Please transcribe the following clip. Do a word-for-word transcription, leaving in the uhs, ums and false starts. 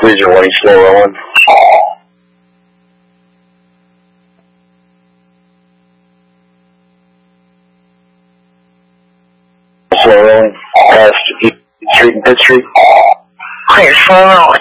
Laser one, slow rolling. Slow rolling. Past East Street and Pitt Street. Clear, slow rolling.